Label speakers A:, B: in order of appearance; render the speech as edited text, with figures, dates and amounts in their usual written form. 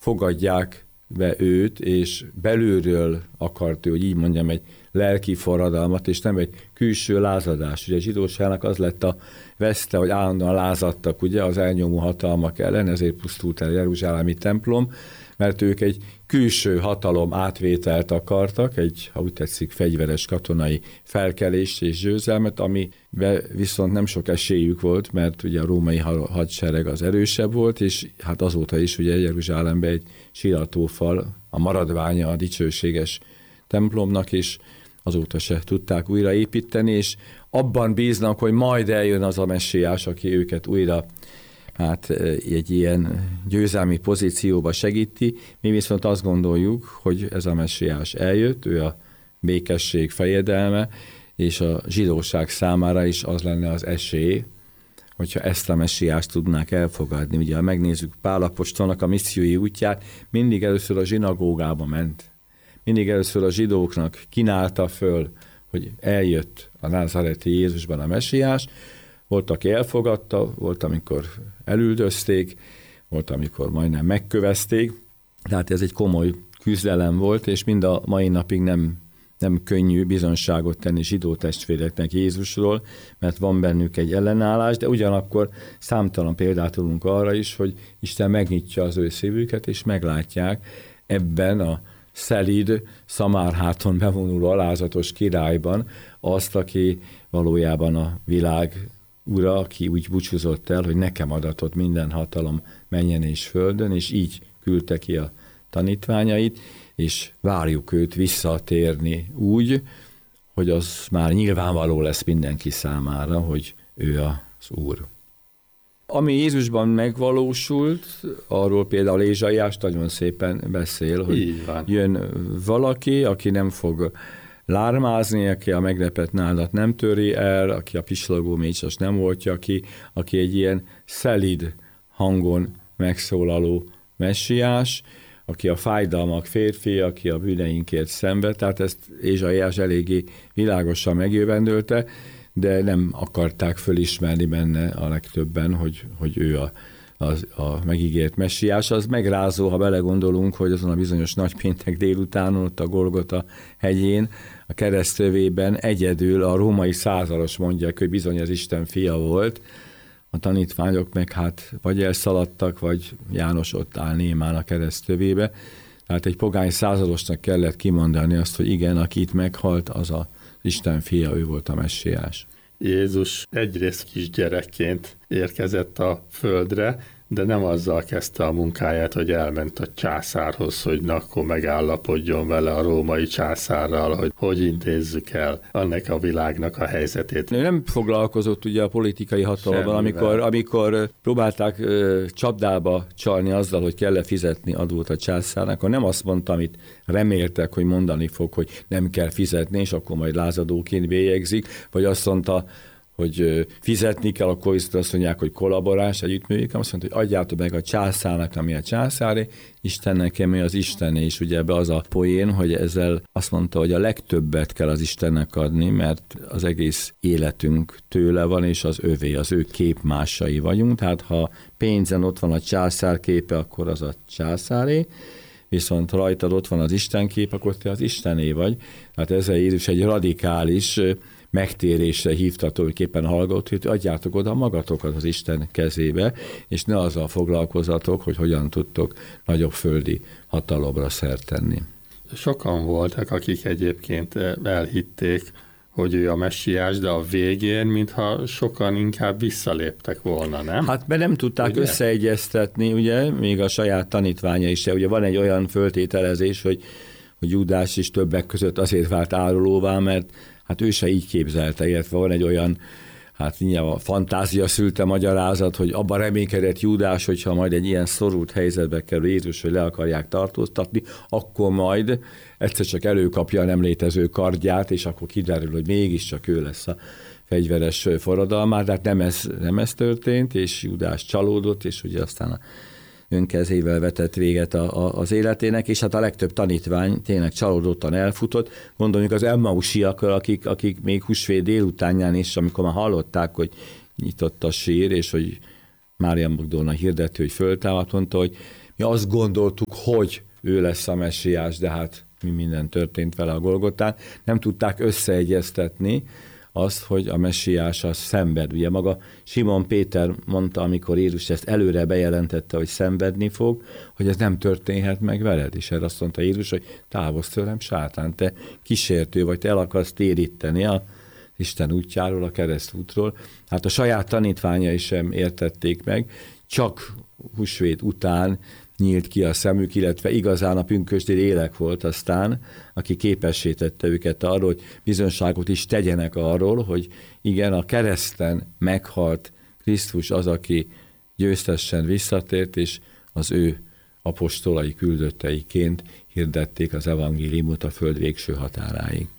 A: fogadják be őt, és belülről akart ő, hogy így mondjam, egy lelki forradalmat, és nem egy külső lázadás. Ugye a zsidóságnak az lett a veszte, hogy állandóan lázadtak ugye az elnyomó hatalmak ellen, ezért pusztult el a jeruzsálemi templom, mert ők egy külső hatalom átvételt akartak, egy, ha úgy tetszik, fegyveres katonai felkelést és győzelmet, amiben viszont nem sok esélyük volt, mert ugye a római hadsereg az erősebb volt, és hát azóta is ugye Jeruzsálemben egy siratórfal, a maradványa a dicsőséges templomnak, és azóta se tudták újraépíteni, és abban bíznak, hogy majd eljön az a messiás, aki őket újra egy ilyen győzelmi pozícióba segíti. Mi viszont azt gondoljuk, hogy ez a messiás eljött, ő a békesség fejedelme, és a zsidóság számára is az lenne az esély, hogyha ezt a messiást tudnák elfogadni. Ugye, ha megnézzük Pál apostolnak a missziói útját, mindig először a zsinagógába ment. Mindig először a zsidóknak kínálta föl, hogy eljött a názáreti Jézusban a messiás. Volt, aki elfogadta, volt, amikor elüldözték, volt, amikor majdnem megkövezték. Tehát ez egy komoly küzdelem volt, és mind a mai napig nem könnyű bizonságot tenni zsidó testvéreknek Jézusról, mert van bennük egy ellenállás, de ugyanakkor számtalan példát tudunk arra is, hogy Isten megnyitja az ő szívüket, és meglátják ebben a szelíd, szamárháton bevonuló alázatos királyban azt, aki valójában a világ ura, aki úgy búcsúzott el, hogy nekem adatott minden hatalom mennyen és földön, és így küldte ki a tanítványait, és várjuk őt visszatérni úgy, hogy az már nyilvánvaló lesz mindenki számára, hogy ő az Úr. Ami Jézusban megvalósult, arról például Ézsaiás nagyon szépen beszél, hogy jön valaki, aki nem fog lármázni, aki a meglepett nádat nem töri el, aki a pislogó mécsas nem oltja ki, aki egy ilyen szelíd hangon megszólaló messiás, aki a fájdalmak férfi, aki a bűneinkért szenved, tehát ezt Ézsaiás eléggé világosan megjövendölte, de nem akarták fölismerni benne a legtöbben, hogy ő a megígért messiás. Az megrázó, ha belegondolunk, hogy azon a bizonyos nagypéntek délutánon, ott a Golgota hegyén, a keresztövében egyedül a római százalos mondják, hogy bizony az Isten fia volt, a tanítványok meg hát vagy elszaladtak, vagy János ott áll némán a keresztövébe. Tehát egy pogány századosnak kellett kimondani azt, hogy igen, aki itt meghalt, az az Isten fia, ő volt a messiás.
B: Jézus egyrészt kisgyerekként érkezett a földre, de nem azzal kezdte a munkáját, hogy elment a császárhoz, hogy akkor megállapodjon vele a római császárral, hogy intézzük el annak a világnak a helyzetét.
A: Ő nem foglalkozott ugye a politikai hatalommal, amikor próbálták csapdába csalni azzal, hogy kell fizetni adót a császárnak, akkor nem azt mondta, amit reméltek, hogy mondani fog, hogy nem kell fizetni, és akkor majd lázadóként bélyegzik, vagy azt mondta, hogy fizetni kell, akkor viszont azt mondják, hogy kollaborás, együttműködik, azt mondta, hogy adjátok meg a császárnak, ami a császári, Istennek, ami az Istené, és ugye ebbe az a poén, hogy ezzel azt mondta, hogy a legtöbbet kell az Istennek adni, mert az egész életünk tőle van, és az övé, az ő képmásai vagyunk, tehát ha pénzen ott van a császár képe, akkor az a császáré, viszont rajtad ott van az Isten kép, akkor te az Istené vagy. Tehát ezzel Jézus egy radikális megtérésre hívta tulajdonképpen a hallgatót, hogy adjátok oda magatokat az Isten kezébe, és ne azzal foglalkozzatok, hogy hogyan tudtok nagyobb földi hatalomra szert tenni.
B: Sokan voltak, akik egyébként elhitték, hogy ő a messiás, de a végén, mintha sokan inkább visszaléptek volna, nem?
A: Hát mert nem tudták ugye összeegyeztetni, ugye, még a saját tanítványa is. Ugye van egy olyan föltételezés, hogy Júdás is többek között azért vált árulóvá, mert hát ő se így képzelte, illetve van egy olyan, hát nyilván a fantázia szülte magyarázat, hogy abban reménykedett Júdás, hogyha majd egy ilyen szorult helyzetbe kerül Jézus, hogy le akarják tartóztatni, akkor majd egyszer csak előkapja a nem létező kardját, és akkor kiderül, hogy mégiscsak ő lesz a fegyveres forradalmár, de hát nem ez történt, és Júdás csalódott, és ugye aztán a önkezével vetett véget az életének, és hát a legtöbb tanítvány tényleg csalódottan elfutott. Gondoljuk az Emmausiakról, akik még húsvét délutánján is, amikor már hallották, hogy nyitott a sír, és hogy Mária Magdolna hirdető, hogy föltámadt, mondta, hogy mi azt gondoltuk, hogy ő lesz a messiás, de hát mi minden történt vele a Golgotán. Nem tudták összeegyeztetni azt, hogy a messiás az szenved. Ugye maga Simon Péter mondta, amikor Jézus ezt előre bejelentette, hogy szenvedni fog, hogy ez nem történhet meg veled. És erre azt mondta Jézus, hogy távozz tőlem, sátán, te kísértő vagy, te el akarsz téríteni a Isten útjáról, a keresztútról. Hát a saját tanítványai sem értették meg, csak húsvét után nyílt ki a szemük, illetve igazán a pünkösdi lélek volt aztán, aki képessé tette őket arról, hogy bizonságot is tegyenek arról, hogy igen, a kereszten meghalt Krisztus az, aki győztessen visszatért, és az ő apostolai küldötteiként hirdették az evangéliumot a föld végső határáig.